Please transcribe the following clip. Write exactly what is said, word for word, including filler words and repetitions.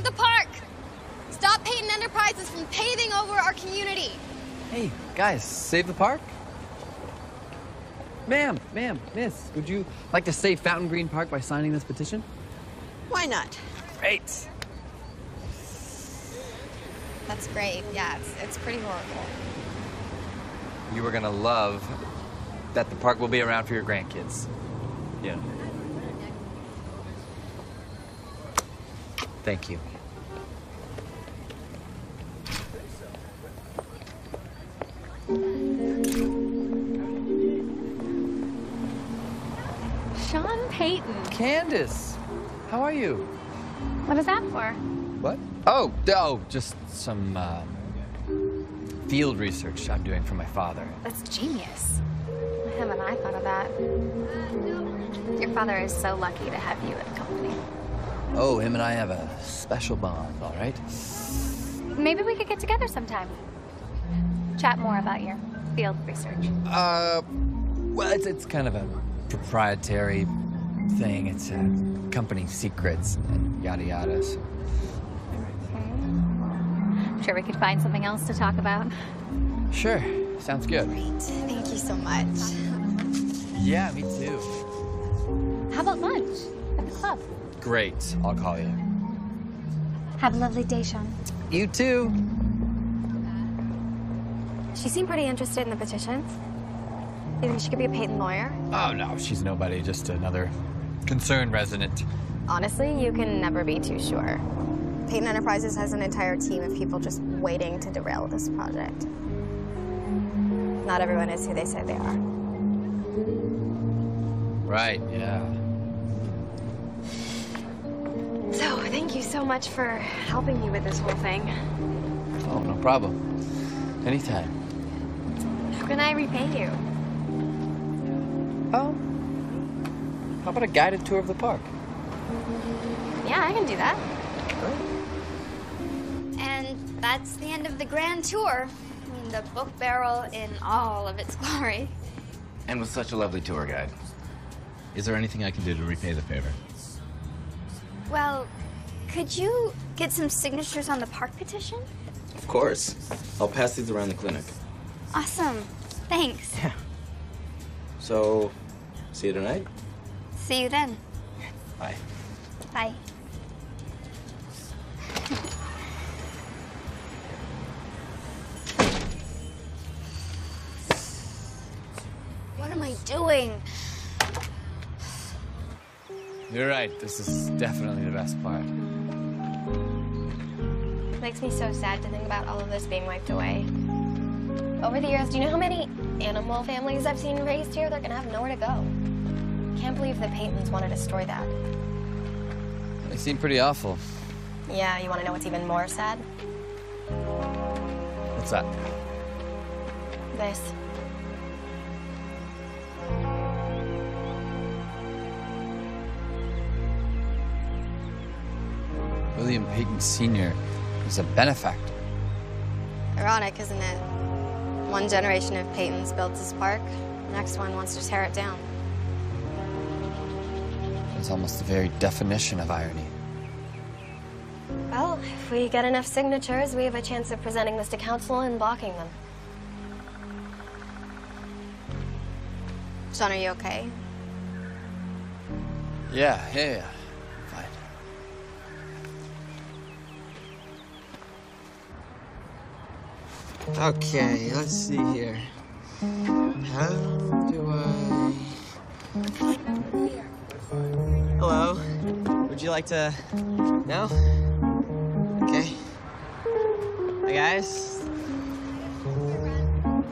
the park! Stop Peyton Enterprises from paving over our community! Hey, guys, save the park? Ma'am, ma'am, miss, would you like to save Fountain Green Park by signing this petition? Why not? Great. That's great, yeah, it's, it's pretty horrible. You are gonna love that the park will be around for your grandkids. Yeah. Thank you. Sean Payton. Candace, how are you? What is that for? What? Oh, oh, just some um, field research I'm doing for my father. That's genius. Why haven't I thought of that? Your father is so lucky to have you in the company. Oh, him and I have a special bond, all right? Maybe we could get together sometime. Chat more about your field research. Uh, well, it's, it's kind of a proprietary thing. It's a company secrets and yada yada. So. I'm sure we could find something else to talk about. Sure, sounds good. Great, thank you so much. Yeah, me too. How about lunch at the club? Great, I'll call you. Have a lovely day, Sean. You too. She seemed pretty interested in the petitions. You think she could be a Peyton lawyer? Oh, no, she's nobody, just another concerned resident. Honestly, you can never be too sure. Peyton Enterprises has an entire team of people just waiting to derail this project. Not everyone is who they say they are. Right, yeah. So, thank you so much for helping me with this whole thing. Oh, no problem. Anytime. How can I repay you? Oh, how about a guided tour of the park? Yeah, I can do that. Great. And that's the end of the grand tour. I mean, the book barrel in all of its glory. And with such a lovely tour guide. Is there anything I can do to repay the favor? Well, could you get some signatures on the park petition? Of course. I'll pass these around the clinic. Awesome. Thanks. Yeah. So, see you tonight? See you then. Bye. Bye. What am I doing? You're right, this is definitely the best part. It makes me so sad to think about all of this being wiped away. Over the years, do you know how many animal families I've seen raised here? They're gonna have nowhere to go. Can't believe the Peytons want to destroy that. They seem pretty awful. Yeah, you want to know what's even more sad? What's that? This. William Peyton Senior is a benefactor. Ironic, isn't it? One generation of Peytons built this park, the next one wants to tear it down. It's almost the very definition of irony. Well, if we get enough signatures, we have a chance of presenting this to council and blocking them. Sean, are you okay? Yeah, yeah, yeah. Fine. Okay, let's see here. How do I... Hello? Would you like to... No? Okay. Hi, guys.